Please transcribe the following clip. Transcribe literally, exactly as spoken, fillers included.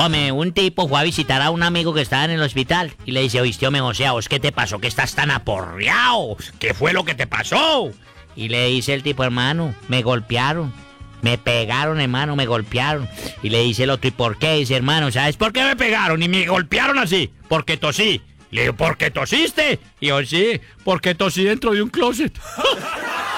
Hombre, un tipo fue a visitar a un amigo que estaba en el hospital y le dice, oíste, hombre, José, ¿vos qué te pasó? ¿Que estás tan aporreado? ¿Qué fue lo que te pasó? Y le dice el tipo, hermano, me golpearon. Me pegaron, hermano, me golpearon. Y le dice el otro, ¿y por qué? Dice, hermano, ¿sabes por qué me pegaron y me golpearon así? Porque tosí. Le digo, ¿por qué tosiste? Y yo, sí, porque tosí dentro de un closet.